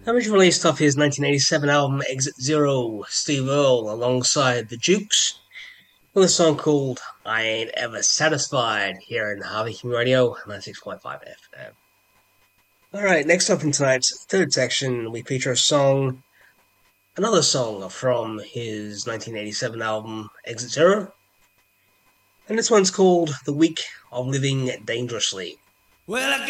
Originally released off his 1987 album Exit Zero, Steve Earle alongside the Jukes, with a song called I Ain't Ever Satisfied here in Harvey Community Radio 96.5 FM. Alright, next up in tonight's third section, we feature another song from his 1987 album Exit Zero, and this one's called The Week of Living Dangerously. Well, I